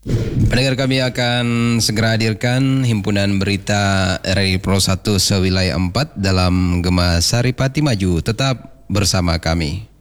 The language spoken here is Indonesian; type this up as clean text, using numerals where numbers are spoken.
Pendengar, kami akan segera hadirkan himpunan berita RRI Pro 1 sewilayah 4 dalam Gema Saripati Maju. Tetap bersama kami.